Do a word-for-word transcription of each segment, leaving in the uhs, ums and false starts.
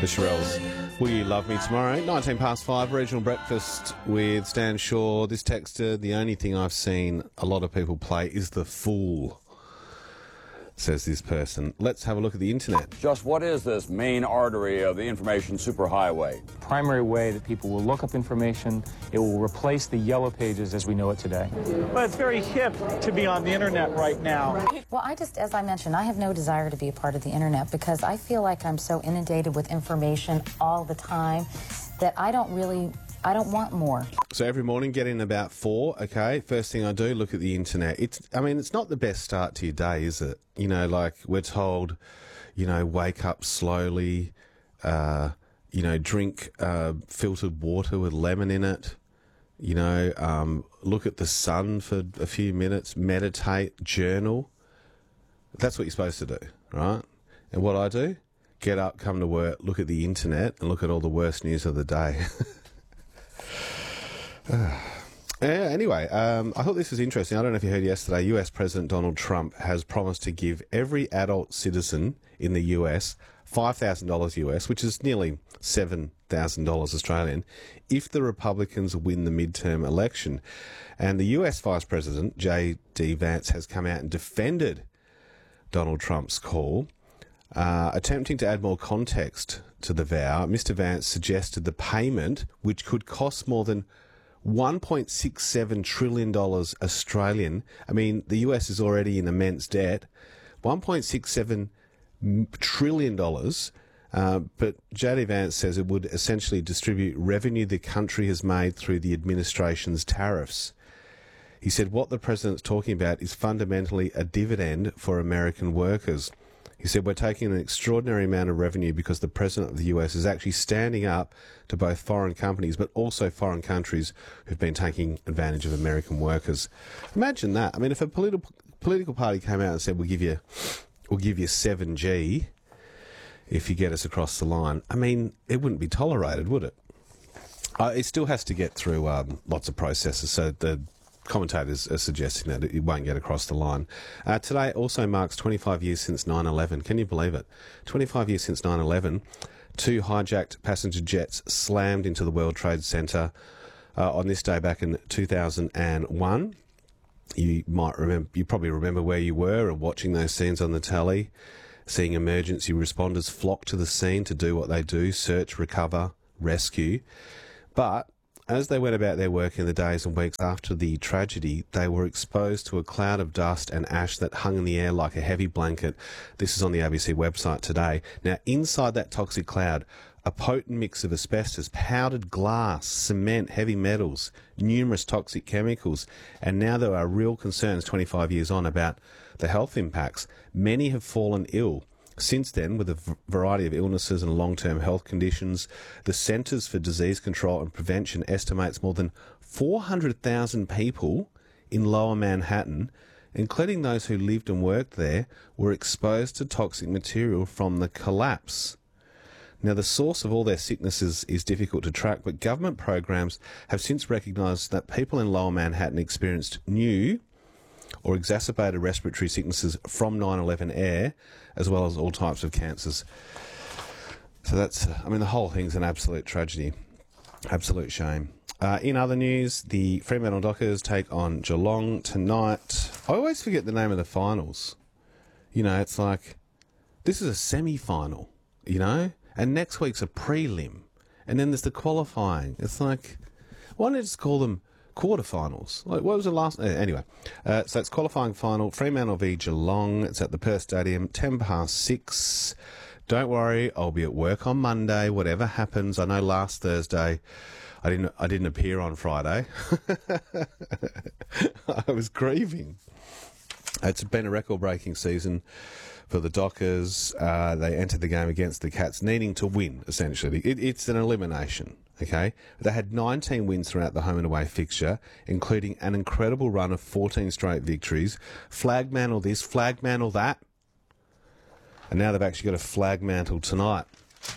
The Shirelles, Will You Love Me Tomorrow? nineteen past five, regional breakfast with Stan Shaw. This texter, the only thing I've seen a lot of people play is The Fool, says this person. Let's have a look at the internet. Just what is this main artery of the information superhighway? Primary way that people will look up information. It will replace the yellow pages as we know it today. Well, it's very hip to be on the internet right now. Well, I just, as I mentioned, I have no desire to be a part of the internet because I feel like I'm so inundated with information all the time that I don't really, I don't want more. So every morning, get in about four, okay? First thing I do, look at the internet. It's, I mean, it's not the best start to your day, is it? You know, like we're told, you know, wake up slowly, uh, you know, drink uh, filtered water with lemon in it, you know, um, look at the sun for a few minutes, meditate, journal. That's what you're supposed to do, right? And what I do, get up, come to work, look at the internet and look at all the worst news of the day. uh, yeah, anyway, um, I thought this was interesting. I don't know if you heard yesterday, U S President Donald Trump has promised to give every adult citizen in the U S five thousand dollars U S, which is nearly seven thousand dollars Australian, if the Republicans win the midterm election. And the U S Vice President, J D Vance, has come out and defended Donald Trump's call. Uh, attempting to add more context to the vow, Mister Vance suggested the payment, which could cost more than one point six seven trillion dollars Australian. I mean, the U S is already in immense debt. one point six seven trillion dollars. Uh, but J D Vance says it would essentially distribute revenue the country has made through the administration's tariffs. He said what the president's talking about is fundamentally a dividend for American workers. He said, we're taking an extraordinary amount of revenue because the president of the U S is actually standing up to both foreign companies, but also foreign countries who've been taking advantage of American workers. Imagine that. I mean, if a political political party came out and said, we'll give you, we'll give you seven G if you get us across the line, I mean, it wouldn't be tolerated, would it? Uh, it still has to get through um, lots of processes, so the commentators are suggesting that it won't get across the line. Uh, today also marks twenty-five years since nine eleven. Can you believe it? twenty-five years since nine eleven. Two hijacked passenger jets slammed into the World Trade Center uh, on this day back in two thousand one. You might remember, you probably remember where you were and watching those scenes on the telly, seeing emergency responders flock to the scene to do what they do, search, recover, rescue. But as they went about their work in the days and weeks after the tragedy, they were exposed to a cloud of dust and ash that hung in the air like a heavy blanket. This is on the A B C website today. Now, inside that toxic cloud, a potent mix of asbestos, powdered glass, cement, heavy metals, numerous toxic chemicals, and now there are real concerns twenty-five years on about the health impacts. Many have fallen ill. Since then, with a v- variety of illnesses and long-term health conditions, the Centres for Disease Control and Prevention estimates more than four hundred thousand people in Lower Manhattan, including those who lived and worked there, were exposed to toxic material from the collapse. Now, the source of all their sicknesses is difficult to track, but government programs have since recognised that people in Lower Manhattan experienced new or exacerbated respiratory sicknesses from nine eleven air, as well as all types of cancers. So that's, I mean, the whole thing's an absolute tragedy. Absolute shame. Uh, in other news, the Fremantle Dockers take on Geelong tonight. I always forget the name of the finals. You know, it's like, this is a semi-final, you know, and next week's a prelim, and then there's the qualifying. It's like, why don't you just call them quarterfinals? Like, what was the last? Uh, anyway, uh, so it's qualifying final. Fremantle v Geelong. It's at the Perth Stadium, ten past six. Don't worry, I'll be at work on Monday. Whatever happens, I know last Thursday I didn't. I didn't appear on Friday. I was grieving. It's been a record-breaking season for the Dockers. Uh, they entered the game against the Cats, needing to win. Essentially, it, it's an elimination. Okay, they had nineteen wins throughout the home and away fixture, including an incredible run of fourteen straight victories. Flag mantle this, flag mantle that, and now they've actually got a flag mantle tonight.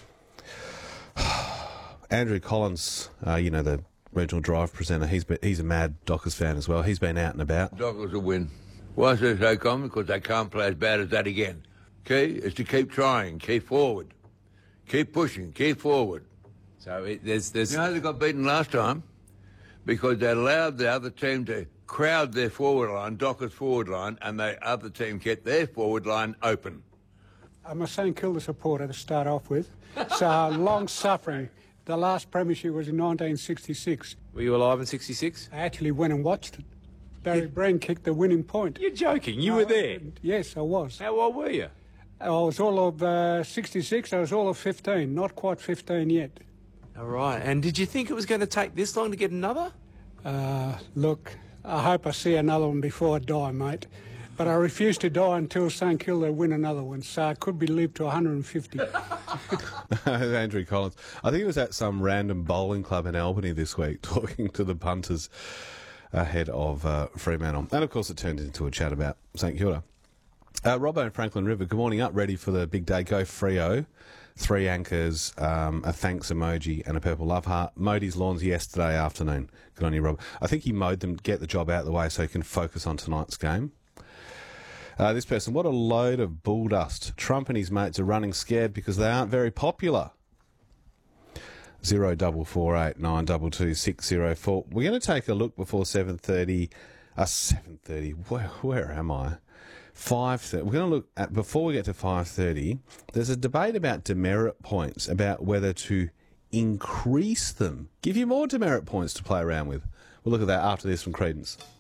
Andrew Collins, uh, you know, the regional drive presenter, he's been, he's a mad Dockers fan as well. He's been out and about. Dockers will win. Why is it so common? Because they can't play as bad as that again. Okay, it's to keep trying, keep forward. Keep pushing, keep forward. So it, there's, there's... You know they got beaten last time? Because they allowed the other team to crowd their forward line, Docker's forward line, and the other team kept their forward line open. I'm a St Kilda supporter to start off with. So long suffering. The last premiership was in nineteen sixty-six. Were you alive in sixty-six? I actually went and watched it. Barry Breen kicked the winning point. You're joking. You No, were there. Yes, I was. How old were you? I was all of uh, sixty-six. I was all of fifteen. Not quite fifteen yet. All right. And did you think it was going to take this long to get another? Uh, look, I hope I see another one before I die, mate. But I refuse to die until St Kilda win another one, so I could be lived to one hundred fifty. Andrew Collins. I think it was at some random bowling club in Albany this week talking to the punters ahead of uh, Fremantle. And, of course, it turned into a chat about St Kilda. Uh, Robbo and Franklin River, good morning up, ready for the big day. Go Freo. Three anchors, um, a thanks emoji and a purple love heart. Mowed his lawns yesterday afternoon. Good on you, Rob. I think he mowed them to get the job out of the way so he can focus on tonight's game. Uh, this person, what a load of bull dust. Trump and his mates are running scared because they aren't very popular. Zero double four eight nine double two six zero four. We're going to take a look before seven thirty. Uh, seven thirty. Where, where am I? Five thirty. We're going to look at before we get to five thirty. There's a debate about demerit points, about whether to increase them, give you more demerit points to play around with. We'll look at that after this from Credence.